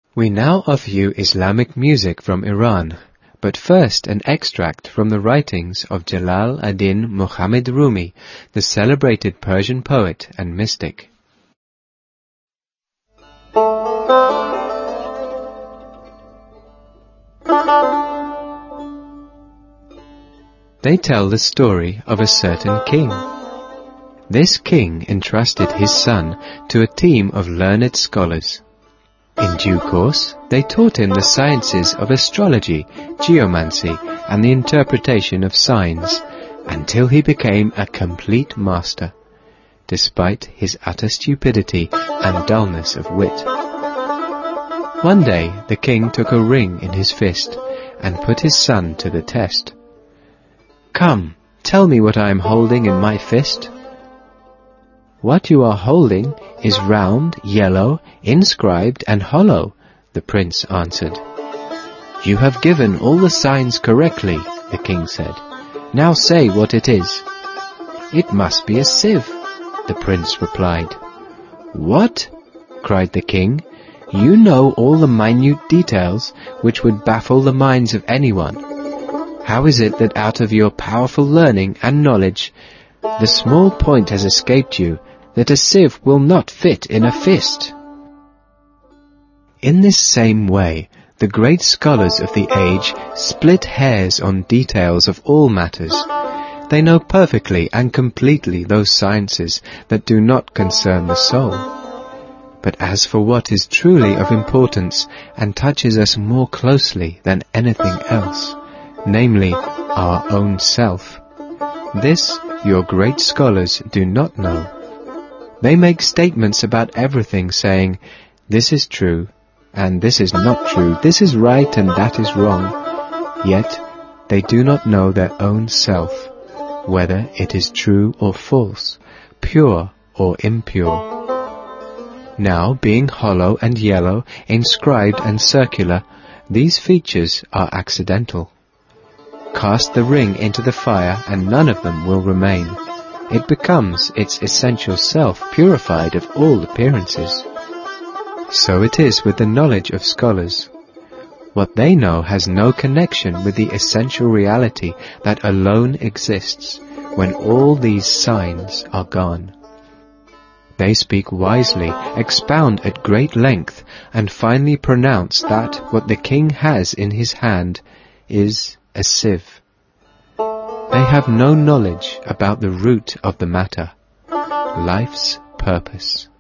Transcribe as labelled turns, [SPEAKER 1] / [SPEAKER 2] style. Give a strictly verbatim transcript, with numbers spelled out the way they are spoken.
[SPEAKER 1] We now offer you Islamic music from Iran, but first an extract from the writings of Jalal ad-Din Muhammad Rumi, the celebrated Persian poet and mystic. They tell the story of a certain king. This king entrusted his son to a team of learned scholars. In due course, they taught him the sciences of astrology, geomancy, and the interpretation of signs, until he became a complete master, despite his utter stupidity and dullness of wit. One day, the king took a ring in his fist and put his son to the test. "Come, tell me what I am holding in my fist." "What you are holding is round, yellow, inscribed, and hollow," the prince answered. "You have given all the signs correctly," the king said. "Now say what it is." "It must be a sieve," the prince replied. "What?" cried the king. "You know all the minute details which would baffle the minds of anyone. How is it that out of your powerful learning and knowledge, the small point has escaped you that a sieve will not fit in a fist?" In this same way, the great scholars of the age split hairs on details of all matters. They know perfectly and completely those sciences that do not concern the soul. But as for what is truly of importance and touches us more closely than anything else, namely our own self, this your great scholars do not know. They make statements about everything, saying, "This is true, and this is not true, this is right, and that is wrong." Yet they do not know their own self, whether it is true or false, pure or impure. Now, being hollow and yellow, inscribed and circular, these features are accidental. Cast the ring into the fire, and none of them will remain. It becomes its essential self, purified of all appearances. So it is with the knowledge of scholars. What they know has no connection with the essential reality that alone exists when all these signs are gone. They speak wisely, expound at great length, and finally pronounce that what the king has in his hand is a sieve. They have no knowledge about the root of the matter, life's purpose.